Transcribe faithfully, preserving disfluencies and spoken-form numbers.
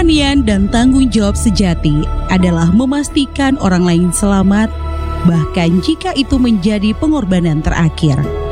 Keberanian dan tanggung jawab sejati adalah memastikan orang lain selamat, bahkan jika itu menjadi pengorbanan terakhir.